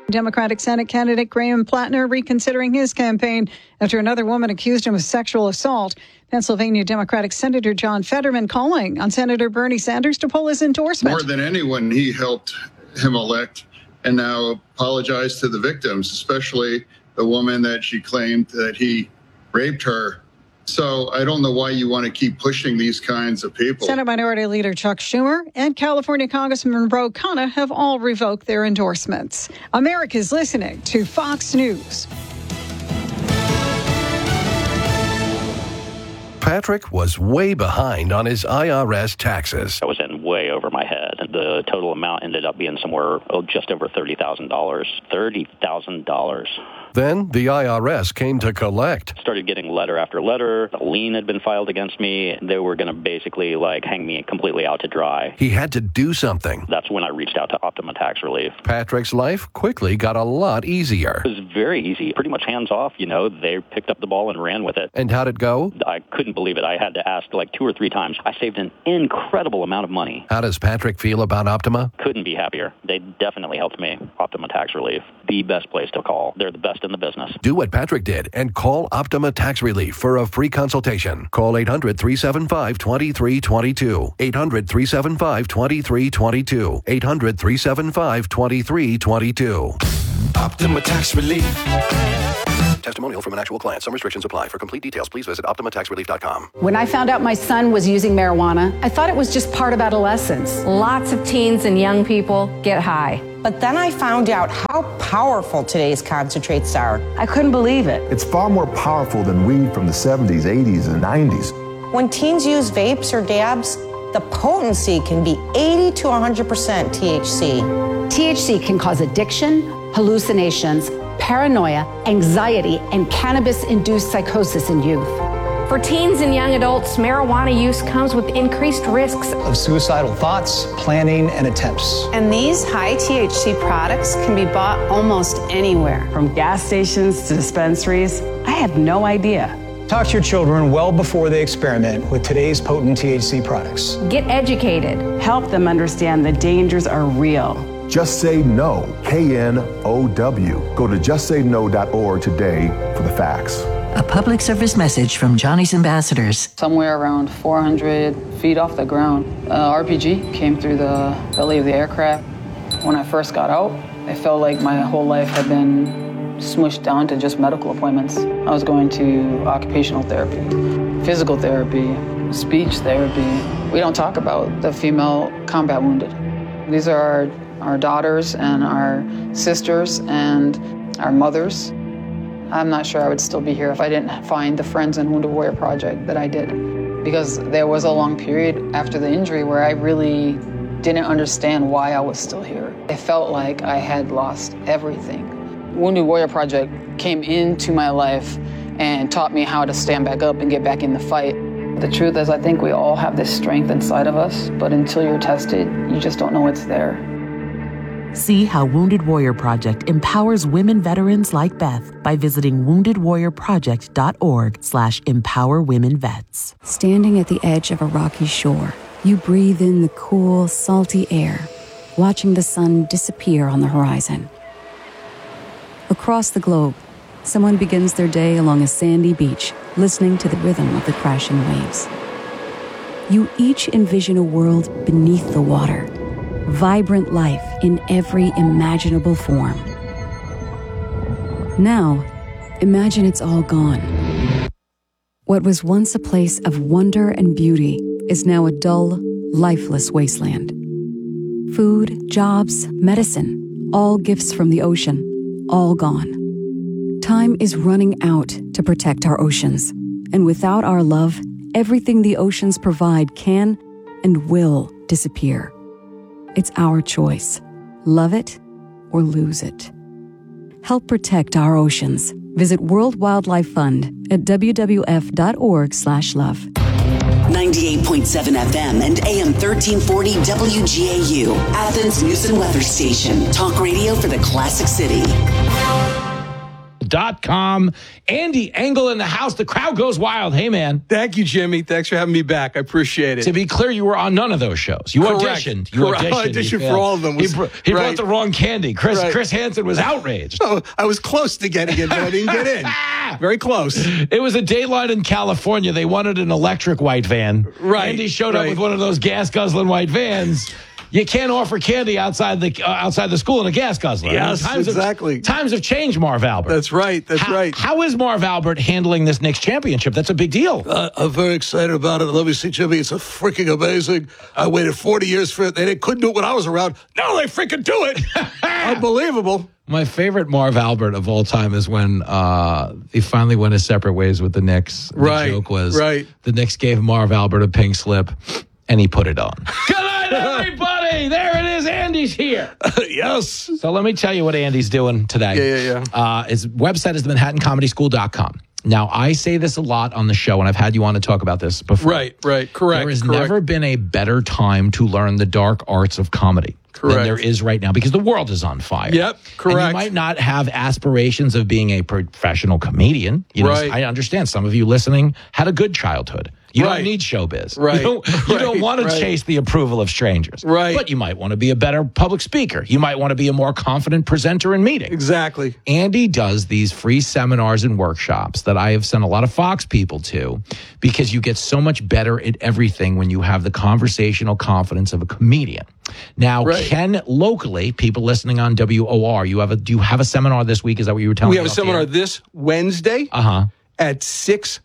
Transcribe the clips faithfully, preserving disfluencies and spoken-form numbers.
Democratic Senate candidate Graham Plattner reconsidering his campaign after another woman accused him of sexual assault. Pennsylvania Democratic Senator John Fetterman calling on Senator Bernie Sanders to pull his endorsement. More than anyone, he helped him elect and now apologize to the victims, especially the woman that she claimed that he raped her. So I don't know why you want to keep pushing these kinds of people. Senate Minority Leader Chuck Schumer and California Congressman Ro Khanna have all revoked their endorsements. America's listening to Fox News. Patrick was way behind on his I R S taxes. I was in way over my head. The total amount ended up being somewhere oh, just over thirty thousand dollars. thirty thousand dollars. Then the I R S came to collect. Started getting letter after letter. A lien had been filed against me. They were going to basically like hang me completely out to dry. He had to do something. That's when I reached out to Optima Tax Relief. Patrick's life quickly got a lot easier. It was very easy, pretty much hands off. You know, they picked up the ball and ran with it. And how'd it go? I couldn't believe it. I had to ask like two or three times. I saved an incredible amount of money. How does Patrick feel about Optima? Couldn't be happier. They definitely helped me. Optima Tax Relief, the best place to call. They're the best in the business. Do what Patrick did and call Optima Tax Relief for a free consultation. Call eight hundred, three seven five, two three two two. eight hundred, three seven five, two three two two. eight hundred, three seven five, two three two two. Optima Tax Relief. Testimonial from an actual client. Some restrictions apply. For complete details, please visit optima tax relief dot com. When I found out my son was using marijuana, I thought it was just part of adolescence. Lots of teens and young people get high. But then I found out how powerful today's concentrates are. I couldn't believe it. It's far more powerful than weed from the seventies, eighties, and nineties. When teens use vapes or dabs, the potency can be eighty to one hundred percent T H C. T H C can cause addiction, hallucinations, paranoia, anxiety, and cannabis-induced psychosis in youth. For teens and young adults, marijuana use comes with increased risks of suicidal thoughts, planning, and attempts. And these high T H C products can be bought almost anywhere. From gas stations to dispensaries, I had no idea. Talk to your children well before they experiment with today's potent T H C products. Get educated. Help them understand the dangers are real. Just Say No, K N O W. Go to just say no dot org today for the facts. A public service message from Johnny's Ambassadors. Somewhere around four hundred feet off the ground, uh, R P G came through the belly of the aircraft. When I first got out, I felt like my whole life had been smushed down to just medical appointments. I was going to occupational therapy, physical therapy, speech therapy. We don't talk about the female combat wounded. These are our, our daughters and our sisters and our mothers. I'm not sure I would still be here if I didn't find the Friends and Wounded Warrior Project that I did. Because there was a long period after the injury where I really didn't understand why I was still here. I felt like I had lost everything. Wounded Warrior Project came into my life and taught me how to stand back up and get back in the fight. The truth is, I think we all have this strength inside of us, but until you're tested, you just don't know it's there. See how Wounded Warrior Project empowers women veterans like Beth by visiting wounded warrior project dot org slash empower women vets. Standing at the edge of a rocky shore, you breathe in the cool, salty air, watching the sun disappear on the horizon. Across the globe, someone begins their day along a sandy beach, listening to the rhythm of the crashing waves. You each envision a world beneath the water, vibrant life in every imaginable form. Now, imagine it's all gone. What was once a place of wonder and beauty is now a dull, lifeless wasteland. Food, jobs, medicine, all gifts from the ocean, all gone. Time is running out to protect our oceans, and without our love, everything the oceans provide can and will disappear. It's our choice. Love it or lose it. Help protect our oceans. Visit World Wildlife Fund at w w f dot org slash love. ninety-eight point seven F M and A M thirteen forty W G A U, Athens News and Weather Station. Talk radio for the Classic City. dot com. Andy Engel in the house. The crowd goes wild. Hey, man. Thank you, Jimmy. Thanks for having me back. I appreciate it. To be clear, you were on none of those shows. You Correct. auditioned. You Correct. auditioned. I auditioned You for all of them. Was, he br- he right. brought the wrong candy. Chris Right. Chris Hansen was outraged. Oh, I was close to getting it, but I didn't get in. Very close. It was a daylight in California. They wanted an electric white van. Right. Andy showed right. up with one of those gas guzzling white vans. You can't offer candy outside the uh, outside the school in a gas guzzler. Yes, I mean, times exactly. Have, times have changed, Marv Albert. That's right. That's how, right. How is Marv Albert handling this Knicks championship? That's a big deal. Uh, I'm very excited about it. Let me see, Jimmy. It's a freaking amazing. I waited forty years for it. They couldn't do it when I was around. Now they freaking do it. Unbelievable. My favorite Marv Albert of all time is when uh, he finally went his separate ways with the Knicks. The right. joke was right. the Knicks gave Marv Albert a pink slip, and he put it on. Good night, everybody. There it is. Andy's here. Yes. So let me tell you what Andy's doing today. Yeah, yeah, yeah. Uh, his website is the manhattan comedy school dot com. Now, I say this a lot on the show, and I've had you on to talk about this before. Right, right. Correct. There has correct. never been a better time to learn the dark arts of comedy. Correct. Than there is right now because the world is on fire. Yep, correct. And you might not have aspirations of being a professional comedian. You know, right. I understand some of you listening had a good childhood. You right. don't need showbiz. Right. You don't, you right. don't want to right. chase the approval of strangers. Right. But you might want to be a better public speaker. You might want to be a more confident presenter in meetings. Exactly. Andy does these free seminars and workshops that I have sent a lot of Fox people to because you get so much better at everything when you have the conversational confidence of a comedian. Now, right. Ken, locally, people listening on W O R, you have a do you have a seminar this week? Is that what you were telling me? me? We have a seminar this Wednesday uh-huh. at six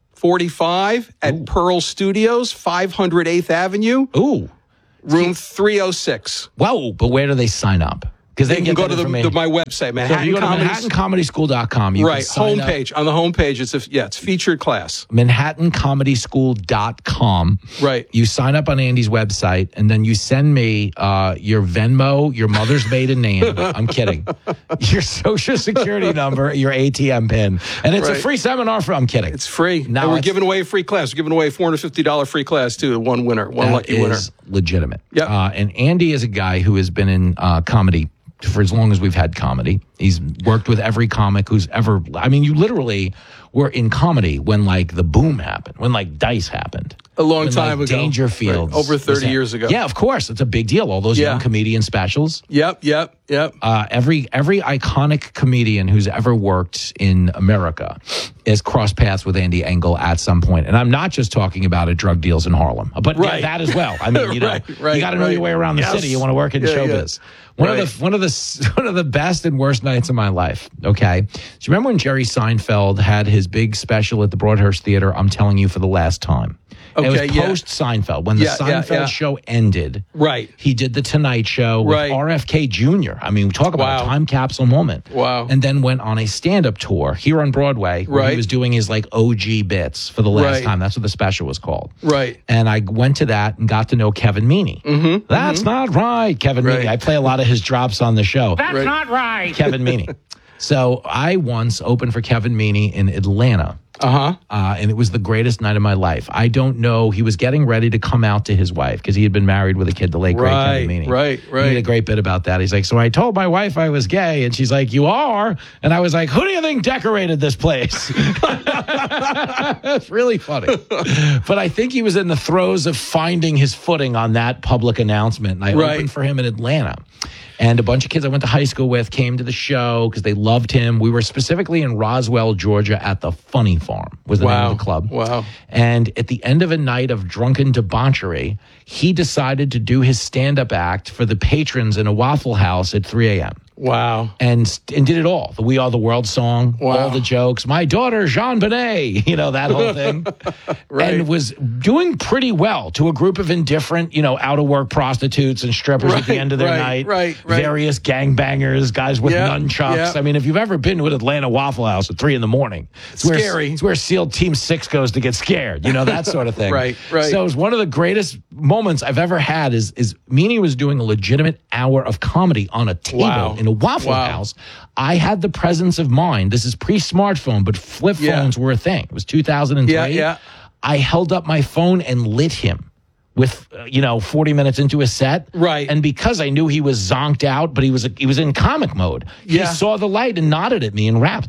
forty-five at Ooh. Pearl Studios, five hundred eighth Avenue. Ooh. Room three oh six. Wow, but where do they sign up? Because they, they can go to the, the, my website, Manhattan so you go to manhattan comedy school dot com. You right, homepage. On the homepage, it's a, yeah, it's featured class. manhattan comedy school dot com. Right. You sign up on Andy's website, and then you send me uh, your Venmo, your mother's maiden name. I'm kidding. Your social security number, your A T M pin. And it's right. a free seminar for, I'm kidding. It's free. Now and we're giving away a free class. We're giving away a four hundred fifty dollars free class, too. One winner, one that lucky is winner. Legitimate. Yep. Uh, and Andy is a guy who has been in uh, comedy for as long as we've had comedy. He's worked with every comic who's ever, I mean, you literally were in comedy when like the boom happened, when like Dice happened. A long when, time like, ago. Dangerfield. Right. Over thirty years ago. Yeah, of course. It's a big deal. All those yeah. young comedian specials. Yep, yep, yep. Uh, every every iconic comedian who's ever worked in America has crossed paths with Andy Engel at some point. And I'm not just talking about at drug deals in Harlem, but right. yeah, that as well. I mean, you know, right, right, you got to know right. your way around the yes. city. You want to work in yeah, showbiz. Yeah. One right. of the one of the one of the best and worst nights of my life. Okay, do you remember when Jerry Seinfeld had his big special at the Broadhurst Theater? I'm telling you for the last time. Okay, it was yeah. post Seinfeld. When the yeah, Seinfeld yeah, yeah. show ended, right? He did the Tonight Show with right. R F K Junior I mean, talk about wow. a time capsule moment. Wow. And then went on a stand-up tour here on Broadway where right. he was doing his like O G bits for the last right. time. That's what the special was called. Right. And I went to that and got to know Kevin Meaney. Mm-hmm. That's mm-hmm. not right, Kevin right. Meaney. I play a lot of his drops on the show. That's right. not right. Kevin Meaney. So I once opened for Kevin Meaney in Atlanta. Uh-huh. Uh, and it was the greatest night of my life. I don't know. He was getting ready to come out to his wife because he had been married with a kid, the late, great right, Kevin Meaney. Right, right. He had a great bit about that. He's like, so I told my wife I was gay, and she's like, you are? And I was like, who do you think decorated this place? It's really funny. But I think he was in the throes of finding his footing on that public announcement, and I right. opened for him in Atlanta. And a bunch of kids I went to high school with came to the show because they loved him. We were specifically in Roswell, Georgia at the Funny Farm was the wow. name of the club. Wow. And at the end of a night of drunken debauchery, he decided to do his stand-up act for the patrons in a Waffle House at three a.m. Wow. And and did it all. The We Are the World song, wow. all the jokes. My daughter, Jean Benet, you know, that whole thing. right. And was doing pretty well to a group of indifferent, you know, out-of-work prostitutes and strippers right. at the end of their right. night. Right, right. Various gangbangers, guys with yep. nunchucks. Yep. I mean, if you've ever been to an Atlanta Waffle House at three in the morning, it's scary. Where, it's where SEAL Team Six goes to get scared, you know, that sort of thing. right, right. So it was one of the greatest moments I've ever had is, is Meaney was doing a legitimate hour of comedy on a table wow. in a Waffle wow. House. I had the presence of mind. This is pre-smartphone, but flip yeah. phones were a thing. It was two thousand three. Yeah, yeah. I held up my phone and lit him with, uh, you know, forty minutes into a set. Right. And because I knew he was zonked out, but he was he was in comic mode, he yeah. saw the light and nodded at me and rapped.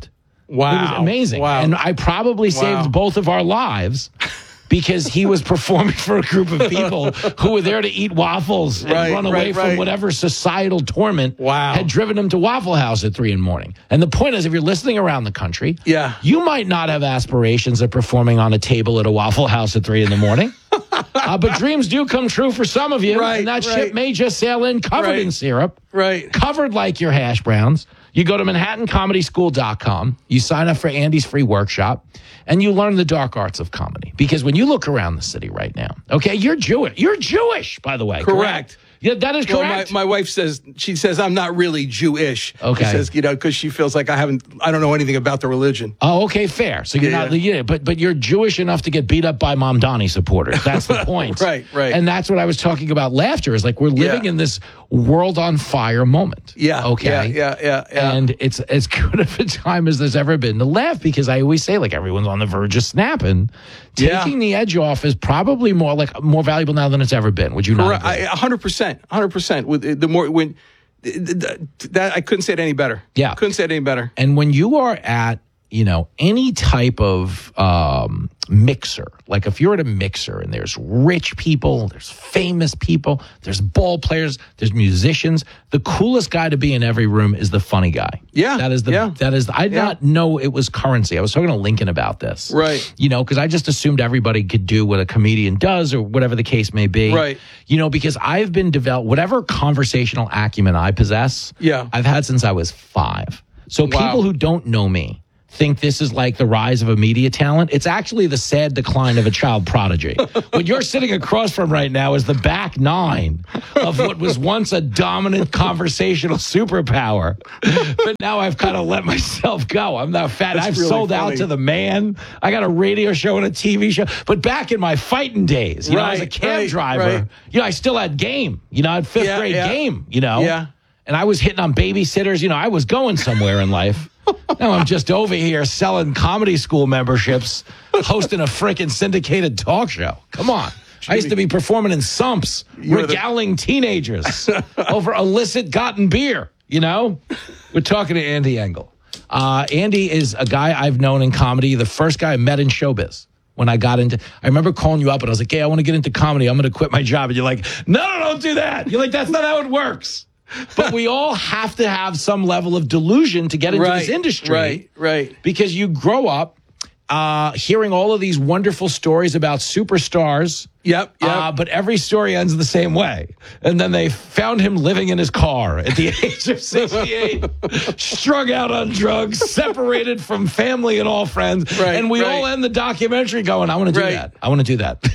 Wow. It was amazing. Wow. And I probably saved Wow. both of our lives because he was performing for a group of people who were there to eat waffles and Right, run away right, from right. whatever societal torment Wow. had driven him to Waffle House at three in the morning. And the point is, if you're listening around the country, Yeah. you might not have aspirations of performing on a table at a Waffle House at three in the morning. uh, but dreams do come true for some of you. Right, and that right. ship may just sail in covered Right. in syrup. Right. Covered like your hash browns. You go to manhattan comedy school dot com. You sign up for Andy's free workshop, and you learn the dark arts of comedy. Because when you look around the city right now, okay, you're Jewish. You're Jewish, by the way. Correct. Yeah, that is Well, correct. my, my wife says, she says, I'm not really Jewish. Okay. She says, you know, because she feels like I haven't, I don't know anything about the religion. Oh, okay, fair. So you're Yeah, not, yeah, but but you're Jewish enough to get beat up by Mom Donnie supporters. That's the point. Right, right. And that's what I was talking about. Laughter is like we're living Yeah. in this world on fire moment. Yeah. Okay. Yeah, yeah, yeah, yeah. And it's as good of a time as there's ever been to laugh because I always say like everyone's on the verge of snapping. Yeah. Taking the edge off is probably more like more valuable now than it's ever been. Would you not? Correct. agree? I- A hundred percent, a hundred percent. With the more when th- th- that I couldn't say it any better. Yeah. couldn't say it any better. And when you are at, you know, any type of um, mixer, like if you're at a mixer and there's rich people, there's famous people, there's ball players, there's musicians, the coolest guy to be in every room is the funny guy. Yeah, That is the, yeah. that is, I did Yeah. not know it was currency. I was talking to Lincoln about this. Right. You know, because I just assumed everybody could do what a comedian does or whatever the case may be. Right. You know, because I've been developed, whatever conversational acumen I possess, Yeah. I've had since I was five. So Wow. people who don't know me think this is like the rise of a media talent. It's actually the sad decline of a child prodigy. What you're sitting across from right now is the back nine of what was once a dominant conversational superpower. But now I've kind of let myself go. I'm not fat. That's I've really sold funny. out to the man. I got a radio show and a T V show. But back in my fighting days, you know, as a Right, cab right, driver, right. you know, I still had game. You know, I had fifth Yeah, grade yeah. game, you know. Yeah. And I was hitting on babysitters. You know, I was going somewhere in life. Now I'm just over here selling comedy school memberships, hosting a freaking syndicated talk show. Come on. I used to be performing in sumps, You're the- regaling teenagers over illicit gotten beer, you know? We're talking to Andy Engel. Uh, Andy is a guy I've known in comedy, the first guy I met in showbiz. When I got into, I remember calling you up and I was like, hey, I want to get into comedy. I'm going to quit my job. And you're like, no, no, don't do that. You're like, that's not how it works. But we all have to have some level of delusion to get into Right, this industry. right, right. Because you grow up uh, hearing all of these wonderful stories about superstars. Yep, yep. Uh, but every story ends the same way. And then they found him living in his car at the age of sixty-eight, strung out on drugs, separated from family and all friends. Right, and we right. all end the documentary going, I want to do Right. that. I want to do that.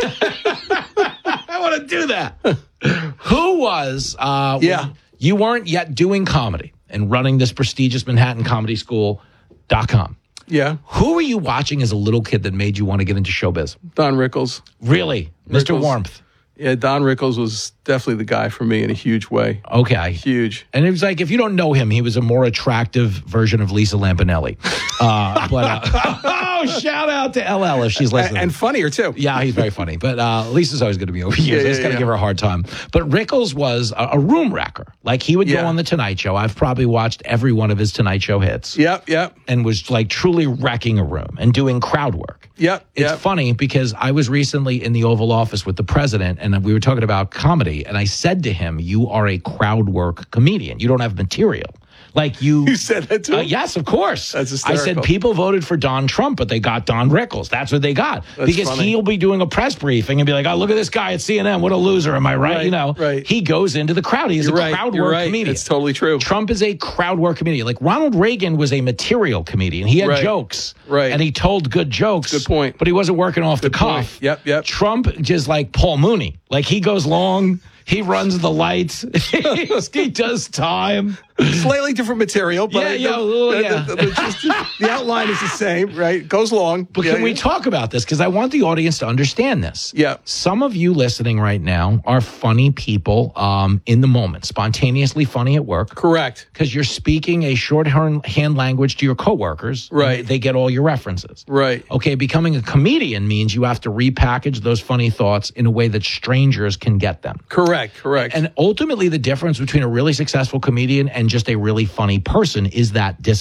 I want to do that. Who was, uh, Yeah. you weren't yet doing comedy and running this prestigious Manhattan Comedy School dot com. Yeah. Who were you watching as a little kid that made you want to get into showbiz? Don Rickles. Really? Mister Rickles. Warmth. Yeah, Don Rickles was definitely the guy for me in a huge way. Okay. Huge. And it was like, if you don't know him, he was a more attractive version of Lisa Lampanelli. Uh, but, uh, oh, shout out to L L if she's listening. And funnier, too. Yeah, he's very funny. But uh, Lisa's always going to be over here. Yeah, so I just yeah, got to yeah. give her a hard time. But Rickles was a, a room wrecker. Like, he would Yeah. go on The Tonight Show. I've probably watched every one of his Tonight Show hits. Yep, yep. And was like truly wrecking a room and doing crowd work. Yep, It's yep. funny because I was recently in the Oval Office with the president and we were talking about comedy. And I said to him, you are a crowd work comedian. You don't have material. Like you, You said that to uh, him? yes, of course. That's I hysterical. said people voted for Don Trump, but they got Don Rickles. That's what they got. That's because funny. he'll be doing a press briefing and be like, oh, look at this guy at C N N. What a loser. Am I right? Right, you know, right. he goes into the crowd. He's You're a right. crowd You're work right. comedian. It's totally true. Trump is a crowd work comedian. Like Ronald Reagan was a material comedian. He had Right. jokes. Right. And he told good jokes. Good point. But he wasn't working off Good the point. cuff. Yep, yep. Trump just like Paul Mooney. Like he goes long. He runs the lights. He does time. Slightly different material, but Yeah, the, yeah, well, the- yeah. the- the- just- the outline is the same, right? Goes long. But Yeah, can we yeah. talk about this? Because I want the audience to understand this. Yeah. Some of you listening right now are funny people um, in the moment, spontaneously funny at work. Correct. Because you're speaking a shorthand language to your coworkers. and Right. They get all your references. Right. Okay, becoming a comedian means you have to repackage those funny thoughts in a way that strangers can get them. Correct. Correct. And ultimately, the difference between a really successful comedian and just a really funny person is that discipline.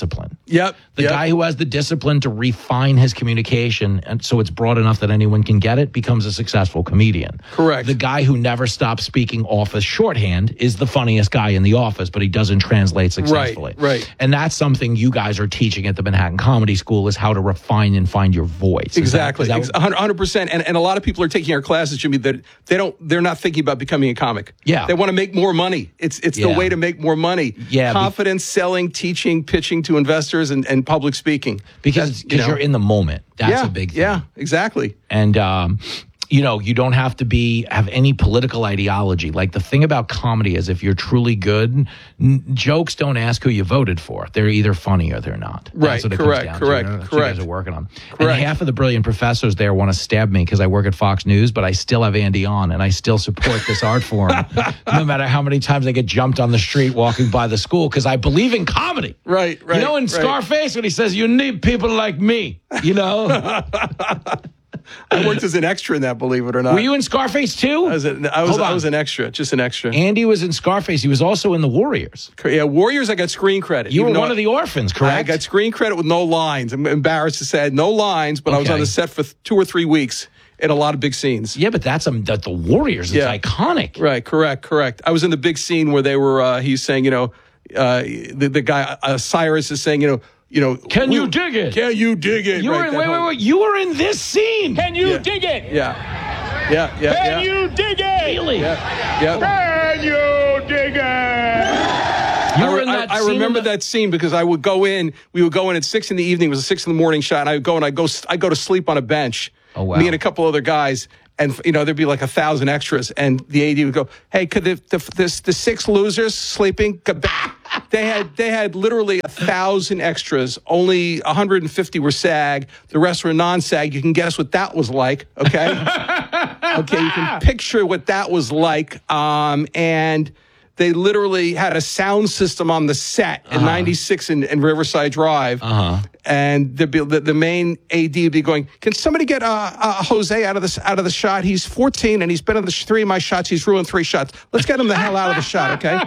Yep. The yep. guy who has the discipline to refine his communication and so it's broad enough that anyone can get it becomes a successful comedian. Correct. The guy who never stops speaking office shorthand is the funniest guy in the office, but he doesn't translate successfully. Right, right. And that's something you guys are teaching at the Manhattan Comedy School is how to refine and find your voice. Is Exactly. That, is that one hundred percent. And, and a lot of people are taking our classes, Jimmy, that they don't, they're not thinking about becoming a comic. Yeah. They want to make more money. It's it's Yeah. the way to make more money. Yeah, be- Confidence, selling, teaching, pitching to investors, and, and public speaking. Because That's, because you are in the moment. That's yeah, a big thing. Yeah, exactly. And, um, you know, you don't have to be have any political ideology. Like the thing about comedy is if you're truly good, n- jokes don't ask who you voted for. They're either funny or they're not. Right, That's what it correct, comes down correct, to. That's correct. what you guys are working on. Correct. And half of the brilliant professors there want to stab me because I work at Fox News, but I still have Andy on and I still support this art form no matter how many times I get jumped on the street walking by the school because I believe in comedy. Right, right. You know in right. Scarface when he says, you need people like me, you know? I worked as an extra in that, believe it or not. Were you in Scarface too? I was, a, I, was, Hold I on. was an extra, just an extra. Andy was in Scarface. He was also in The Warriors. Yeah, Warriors, I got screen credit. You even were though one I- of the orphans, correct? I got screen credit with no lines. I'm embarrassed to say I had no lines, but I was Okay. on the set for th- two or three weeks in a lot of big scenes. Yeah, but that's um, that the Warriors is Yeah. iconic. Right, correct, correct. I was in the big scene where they were, uh, he's saying, you know, uh, the, the guy, uh, Cyrus is saying, you know, you know, Can we- you dig it? Can you dig it? You Right, were in, that wait, whole- wait, wait. You were in this scene. Can you Yeah. dig it? Yeah. Yeah, yeah, Can yeah. you dig it? Really? Yeah. yeah. Can you dig it? You I, were re- in that I, I scene remember in the- that scene because I would go in. We would go in at six in the evening. It was a six in the morning shot. And I would go and I go. I go to sleep on a bench. Oh, wow. Me and a couple other guys, and you know there'd be like a thousand extras, and the A D would go, "Hey, could the the, the, the six losers sleeping?" Could, they had they had literally a thousand extras. Only one hundred fifty were SAG. The rest were non-SAG. You can guess what that was like. Okay. Okay, you can picture what that was like. Um, and they literally had a sound system on the set in Uh-huh. ninety-six in, in Riverside Drive. Uh-huh. And there'd be, the, the main A D would be going, can somebody get uh, uh, Jose out of, this, out of the shot? He's fourteen and he's been in the sh- three of my shots. He's ruined three shots. Let's get him the hell out of the shot, okay?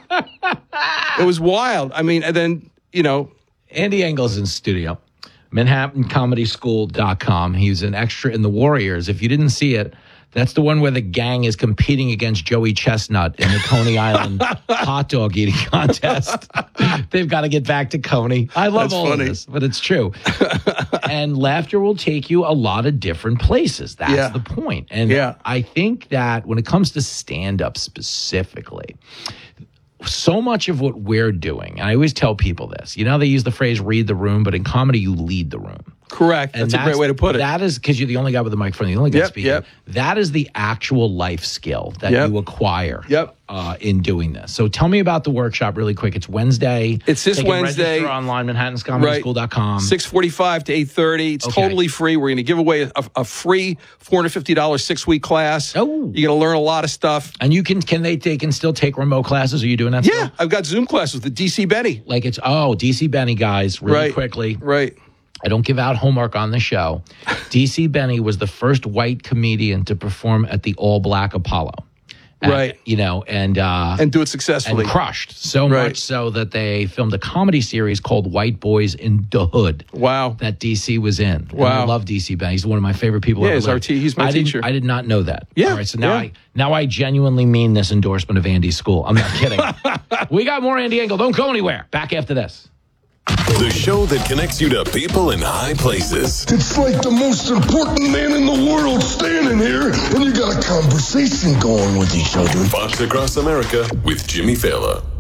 It was wild. I mean, and then, you know. Andy Engel's in studio. Manhattan Comedy School dot com. He was an extra in The Warriors. If you didn't see it, that's the one where the gang is competing against Joey Chestnut in the Coney Island hot dog eating contest. They've got to get back to Coney. I love That's all funny. of this, but it's true. And laughter will take you a lot of different places. That's Yeah. the point. And Yeah. I think that when it comes to stand-up specifically, so much of what we're doing, and I always tell people this, you know, they use the phrase read the room, but in comedy, you lead the room. Correct. And That's, a great way to put it. That is because you're the only guy with the microphone, the only guy Yep, speaking. yep. That is the actual life skill that Yep. you acquire Yep. uh, in doing this. So tell me about the workshop really quick. It's Wednesday. It's this They can Wednesday. register online, Manhattan Comedy School dot com. six forty-five to eight thirty. It's Okay. totally free. We're going to give away a, a free four hundred fifty dollars six-week class. Oh. You're going to learn a lot of stuff. And you can, can they, they can still take remote classes? Are you doing that Yeah, still? I've got Zoom classes with D C Benny. Like it's, oh, D C Benny, guys, really Right. quickly. Right. I don't give out homework on the show. D C Benny was the first white comedian to perform at the All Black Apollo. And, Right. You know, and uh, And do it successfully. and crushed so Right. much so that they filmed a comedy series called White Boys in the Hood. Wow. That D C was in. And Wow. I love D C Benny. He's one of my favorite people. Yeah, ever he's our lived. te- he's my I didn't- teacher. I did not know that. Yeah, All right. So now yeah. I now I genuinely mean this endorsement of Andy's school. I'm not kidding. We got more Andy Engel. Don't go anywhere. Back after this. The show that connects you to people in high places. It's like the most important man in the world standing here, and you got a conversation going with each other. Fox Across America with Jimmy Fallon.